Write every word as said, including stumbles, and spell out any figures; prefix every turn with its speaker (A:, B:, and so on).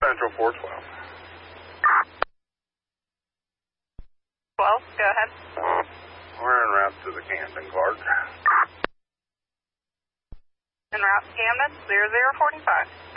A: Central four twelve.
B: twelve, go ahead.
A: We're en route to the Camden, Clark.
B: En route to Camden, zero zero forty-five.